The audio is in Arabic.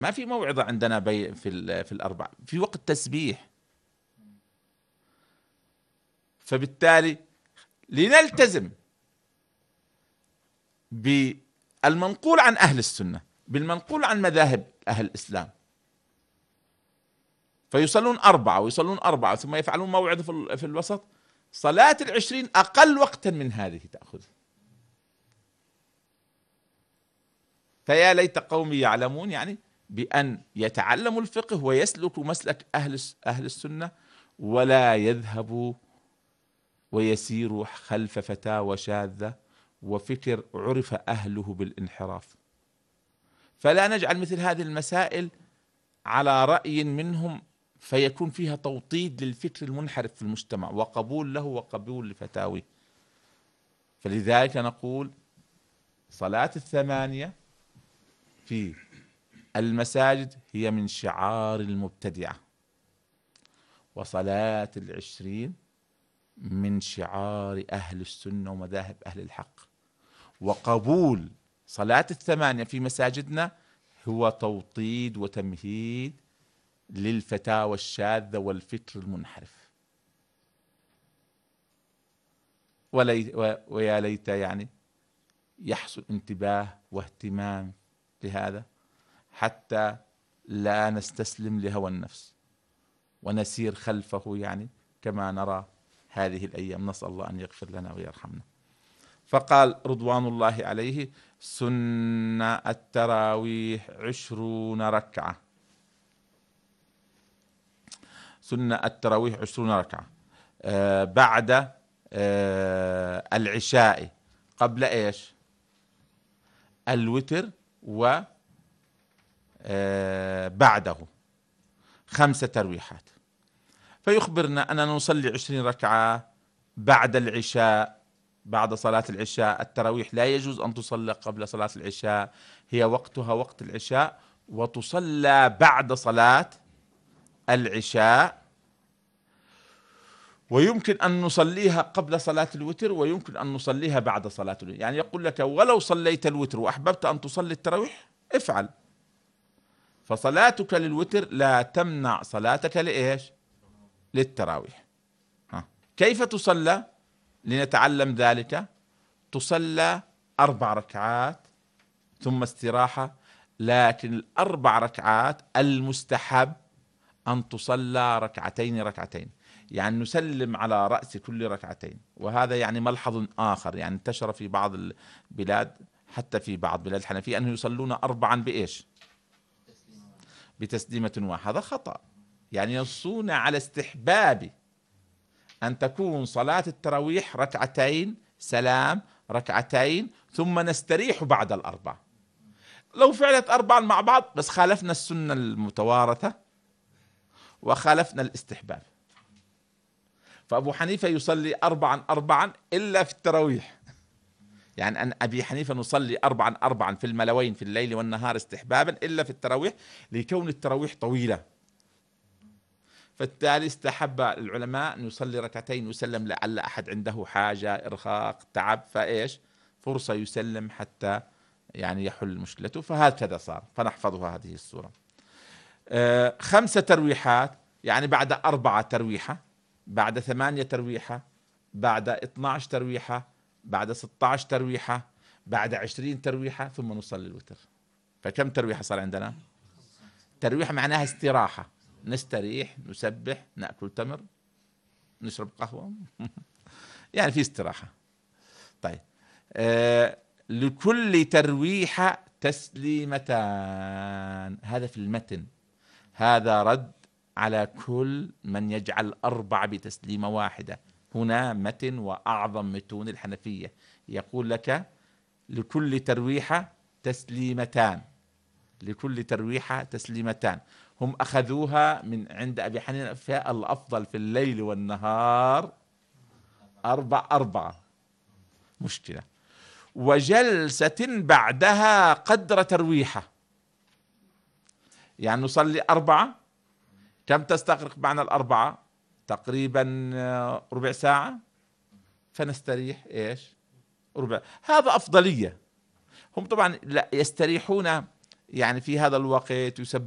ما في موعظة عندنا في الأربع، في وقت تسبيح. فبالتالي لنلتزم بالمنقول عن أهل السنة، بالمنقول عن مذاهب أهل الإسلام، فيصلون أربعة ويصلون أربعة ثم يفعلون موعظة في الوسط. صلاة العشرين أقل وقتا من هذه تأخذ. فيا ليت قومي يعلمون، يعني بأن يتعلموا الفقه ويسلكوا مسلك أهل السنة، ولا يذهبوا ويسيروا خلف فتاوى شاذة وفكر عرف أهله بالانحراف. فلا نجعل مثل هذه المسائل على رأي منهم فيكون فيها توطيد للفكر المنحرف في المجتمع وقبول له وقبول لفتاويه. فلذلك نقول صلاة الثمانية في المساجد هي من شعار المبتدعة، وصلاة العشرين من شعار أهل السنة ومذاهب أهل الحق. وقبول صلاة الثمانية في مساجدنا هو توطيد وتمهيد للفتاوى الشاذة والفكر المنحرف. ويا ليت يعني يحصل انتباه واهتمام لهذا، حتى لا نستسلم لهوى النفس ونسير خلفه، يعني كما نرى هذه الأيام. نسأل الله أن يغفر لنا ويرحمنا. فقال رضوان الله عليه: سنة التراويح 20 ركعة. سنة التراويح 20 ركعة بعد العشاء، قبل إيش؟ الوتر، وبعده 5 ترويحات. فيخبرنا أننا نصلي 20 ركعة بعد العشاء، بعد صلاة العشاء. التراويح لا يجوز أن تصلى قبل صلاة العشاء، هي وقتها وقت العشاء، وتصلى بعد صلاة العشاء. ويمكن أن نصليها قبل صلاة الوتر، ويمكن أن نصليها بعد صلاة الوتر. يعني يقول لك ولو صليت الوتر وأحببت أن تصلي التراويح افعل. فصلاتك للوتر لا تمنع صلاتك لإيش؟ للتراويح. كيف تصلى؟ لنتعلم ذلك. تصلى 4 ركعات ثم استراحة، لكن ال4 ركعات المستحب أن تصلى ركعتين ركعتين، يعني نسلم على رأس كل ركعتين. وهذا يعني ملحظ آخر، يعني انتشر في بعض البلاد، حتى في بعض بلاد الحنفية، أنه يصلون 4 بإيش؟ بتسليمة واحدة. هذا خطأ. يعني ينصون على استحباب أن تكون صلاة التراويح ركعتين سلام، ركعتين ثم نستريح بعد ال4. لو فعلت 4 مع بعض بس خالفنا السنة المتوارثة وخالفنا الاستحباب. فأبو حنيفة يصلي 4 إلا في التراويح. يعني أن أبي حنيفة نصلي 4 في الملوين في الليل والنهار استحبابا، إلا في التراويح لكون التراويح طويلة. فالتالي استحب العلماء أن يصلي ركعتين ويسلم، لعل أحد عنده حاجة، إرهاق، تعب، فإيش فرصة يسلم حتى يعني يحل مشكلته. فهكذا صار، فنحفظها هذه الصورة. 5 ترويحات، يعني بعد 4 ترويحة، بعد 8 ترويحة، بعد 12 ترويحة، بعد 16 ترويحة، بعد 20 ترويحة، ثم نصلي الوتر. فكم ترويحة صار عندنا؟ ترويحة معناها استراحة، نستريح، نسبح، نأكل تمر، نشرب قهوة يعني في استراحة. طيب لكل ترويحة تسليمتان. هذا في المتن، هذا رد على كل من يجعل 4 بتسليمة واحدة. هنا متن وأعظم متون الحنفية يقول لك لكل ترويحة تسليمتان، لكل ترويحة تسليمتان. هم أخذوها من عند أبي حنيفة الأفضل في الليل والنهار 4 مشكلة. وجلسة بعدها قدر ترويحة، يعني نصلي 4، كم تستغرق معنا 4؟ تقريبا ربع ساعة، فنستريح إيش؟ ربع. هذا أفضلية. هم طبعا لا يستريحون، يعني في هذا الوقت يسبح